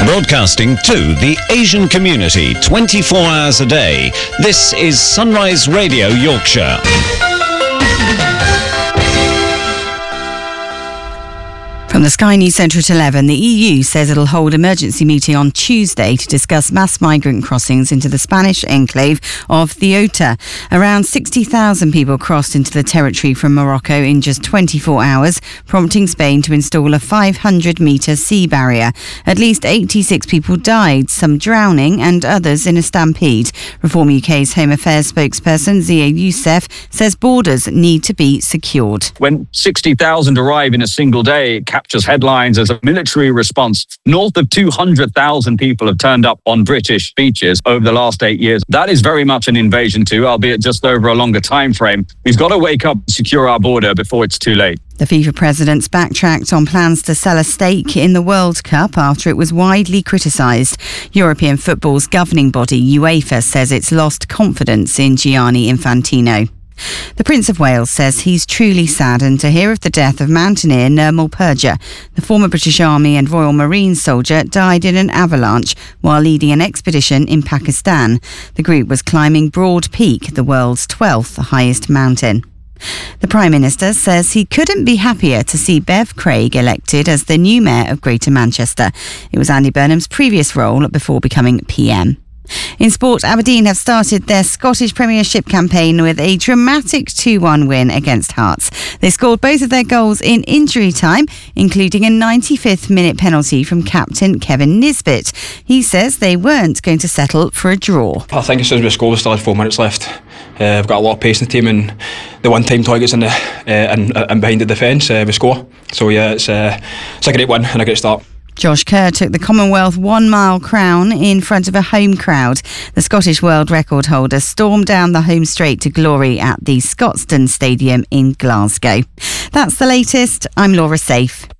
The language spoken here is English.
Broadcasting to the Asian community 24 hours a day, this is Sunrise Radio Yorkshire. From the Sky News Centre at 11, the EU says it'll hold emergency meeting on Tuesday to discuss mass migrant crossings into the Spanish enclave of Ceuta. Around 60,000 people crossed into the territory from Morocco in just 24 hours, prompting Spain to install a 500-metre sea barrier. At least 86 people died, some drowning and others in a stampede. Reform UK's Home Affairs spokesperson Zia Youssef says borders need to be secured. When 60,000 arrive in a single day, it captures headlines as a military response. North of 200,000 people have turned up on British beaches over the last 8 years. That is very much an invasion too, albeit just over a longer time frame. We've got to wake up and secure our border before it's too late. The FIFA president's backtracked on plans to sell a stake in the World Cup after it was widely criticised. European football's governing body, UEFA, says it's lost confidence in Gianni Infantino. The Prince of Wales says he's truly saddened to hear of the death of mountaineer Nirmal Purja. The former British Army and Royal Marine soldier died in an avalanche while leading an expedition in Pakistan. The group was climbing Broad Peak, the world's 12th highest mountain. The Prime Minister says he couldn't be happier to see Bev Craig elected as the new mayor of Greater Manchester. It was Andy Burnham's previous role before becoming PM. In sport, Aberdeen have started their Scottish Premiership campaign with a dramatic 2-1 win against Hearts. They scored both of their goals in injury time, including a 95th minute penalty from captain Kevin Nisbet. He says they weren't going to settle for a draw. I think as soon as we score, we still had 4 minutes left. We've got a lot of pace in the team, and the one-time targets in the and behind the defence, we score. So yeah, it's a great win and a great start. Josh Kerr took the Commonwealth 1 mile crown in front of a home crowd. The Scottish world record holder stormed down the home straight to glory at the Scotstoun Stadium in Glasgow. That's the latest. I'm Laura Safe.